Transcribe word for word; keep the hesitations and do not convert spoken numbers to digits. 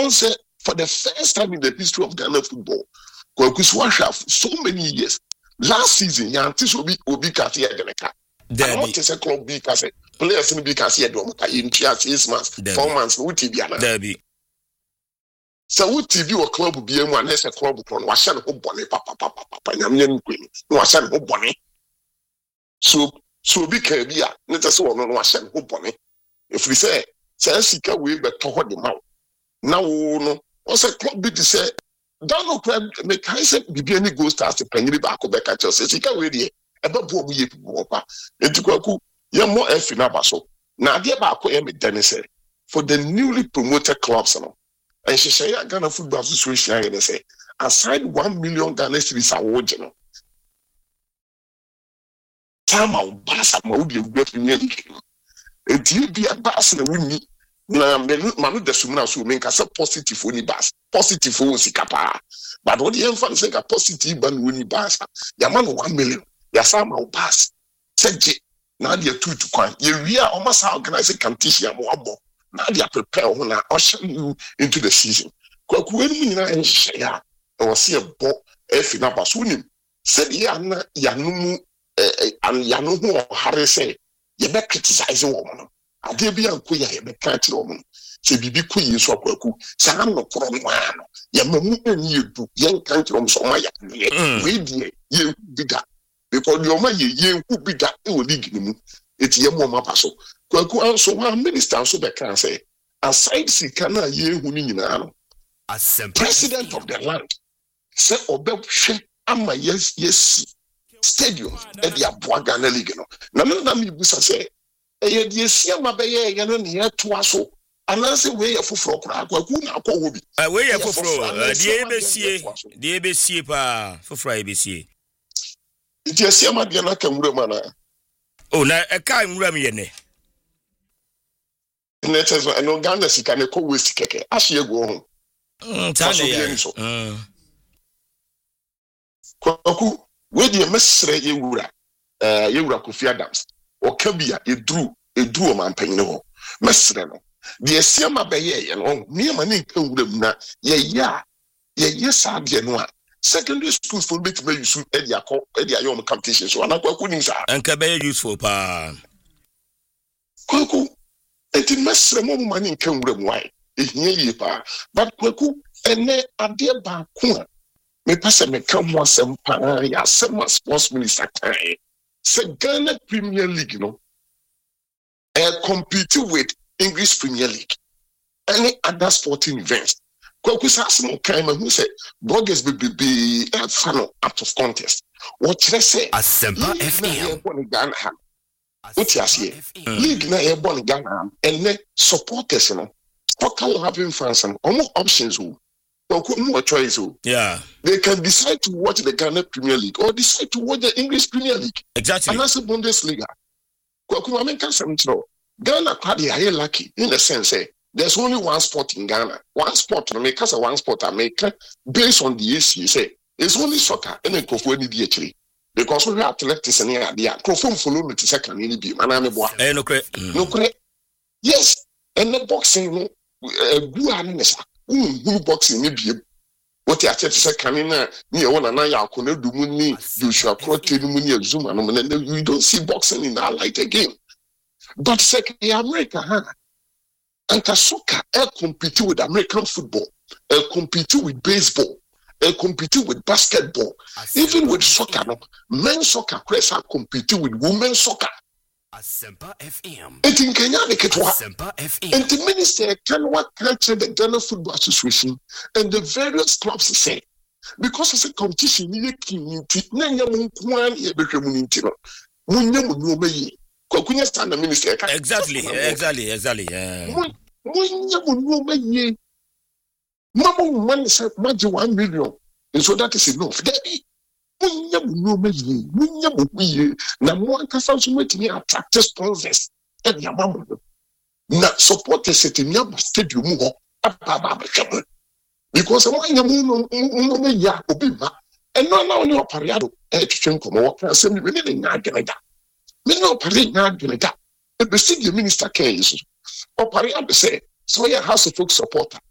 one said for the first time in the history of Ghana football, so many years. Last season, you anticipate Obi Kasi Adeneka. I want to say club B Kasi players in B Kasi Adeneka in six months, four months. Who T V ana? Derby. So who T V or club B M one as a club on Washan who bonnet papa papa papa Yamian Queen. Washan who bonnet. So so be Kabia. Let us all know Washan who bonnet. If we say, say Sika we but to hold the mouth. Now no. What's a club B to say? Don't know crab make I say begin go start to penny back or back at your city. Can we dear? About what we papa. Into Kwaku, you're more F in Abaso. Now, dear Bako M. Dennis for the newly promoted clubs. And she say, Ghana Football Association, and they say, aside one million Ghana cities award, you know. Time out, Bass, I'm going to get me. And you be a bass and with me. Na manu de sumuna so men ka say positive oni bas positive o si kapa but what the enfan say ka positive ban oni bas ya man one million ya sama o bas seje na dia two to kwan ye wi a o ma sa organize competition am abo na dia prepare ho na usher you into the season kwaku eni nyina enhye ya o se ebo e fi na bas unim se dia na ya no mu an ya no ho hare say ye be criticize wo no ade bi anko ya ye meka kire omo se bibi ko yi so akwaku sa no koro no ano ye mamu eni edu ye nka kire omo so ma ya we die ye bida because the oma ye ye nku bida e o league ni mu eti ye mo ma paso kwaku anso wa minister so be kan say aside sika na ye hu ni nyina no as president of the land say obehwe ama yes yes stadium e dia boa Ghana league no na me na me busa say eye die sia mabeye ye no ne to aso anase we ye foforo kra kwaku na akwo bi eh we ye foforo die besie die besie pa foforo ye besie die sia ma de na kamura mana oh na e kai mura me ye ne ne tezo eno Ghana sika ne ko we sikeke ahye ego ho mm tane ya mm kwaku we die mesre ye wura eh ye wura Kofi Adams o kabia edru edru o manpanyin ho mesre no de asiama beye ye no niema ne nka wuram na ye ya ye yesa de no a secondary schools for bit me use e dia ko e dia yom competition so anakwa kunim sa anka be useful pa kwaku enti mesre mo ma ne nka wuram wai ehia yi pa but kwaku ene ade ba ko a me pase me ka mo asem pa ya asem sports minister kai say Ghana Premier League, no, uh, compete with English Premier League, any other sporting events. Kwaku has no kind of who said bloggers be be be uh, funnel out of contest. What should I say? Asempa F M. What you say? League na airborne Ghana and then supporters, you know, local having fans and almost options who. No choice. Yeah. They can decide to watch the Ghana Premier League or decide to watch the English Premier League. Exactly. And that's the Bundesliga. Ghana are lucky in the sense eh, there's only one sport in Ghana. One sport, because of one sport America based on the A C U say it's only soccer and then Kofu D H D. Because we have athletics and the Kofu follow me to second in the Maname. Eh no correct. No correct. Yes. And the boxing no uh good who boxing maybe what I said to Canina near one and I yakuna do money, Joshua Crotte money Zuma, and you don't see boxing in that light again. But second America, huh? And soccer, I compete with American football, I compete with baseball, I compete with basketball, even with soccer, men's soccer, Chris are competing with women's soccer. Asempa F M. And in Kenya, they get what? Asempa F M. And the minister can what culture the Ghana Football Association and the various clubs say because it's a competition. You can't. Nanya munkwan ye beke munintino. Munya munyobe ye. Kwa kunya stand the minister. Exactly. Exactly. Exactly. Yeah. Munya munyobe ye. Mama man said, "Maji one million," and so that is enough. Munya munyobe ye. Munya munye. Na mwaka sanso mwetini attract sponsors. And ya mamu. Na supporters at the stadium ho ababa bekam because one yamu no me ya obi ma and no na only opariado e twetwe nkomo wo kan se me ne nya adweneda me no opari nya adweneda e be see the minister care is opariado say so ya house of folk supporter